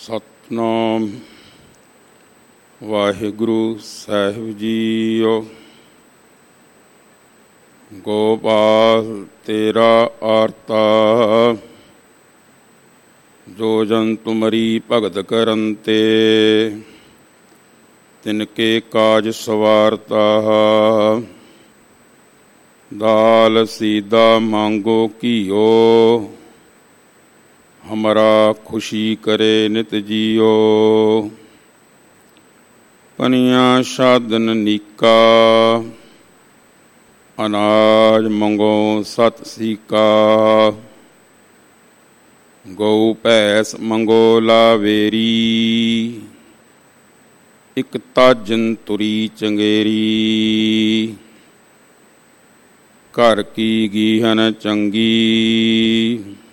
ਸਤਿਨਾਮ ਵਾਹਿਗੁਰੂ ਸਾਹਿਬ JIO. Gopal ਤੇਰਾ ਆਰਤਾ, ਜੋ ਜਨ ਤੁਮਰੀ ਭਗਤ ਕਰਨ ਤੇ, ਤਿਨਕੇ ਕਾਜ ਸਵਾਰਤਾ। ਦਾਲ ਸੀਦਾ ਮੰਗੋ ਕੀਓ, ਹਮਰਾ ਖੁਸ਼ੀ ਕਰੇ ਨਿਤ ਜੀਓ। ਪਨੀਆਂ ਸਾਧਨ ਨੀਕਾ, ਅਨਾਜ ਮੰਗੋ ਸਤ ਸੀਕਾ। ਗਊ ਭੈਸ ਮੰਗੋ ਲਾਵੇਰੀ, ਇਕ ਤਾਜਨ ਤੁਰੀ ਚੰਗੇਰੀ। ਘਰ ਕੀ ਗੀਹਨ ਚੰਗੀ,